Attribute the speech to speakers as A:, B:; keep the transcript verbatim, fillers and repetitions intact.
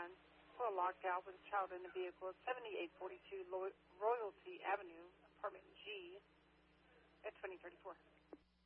A: man who are locked out with a child in the vehicle at seventy-eight forty-two Lo- Royalty Avenue, apartment G, at twenty thirty-four.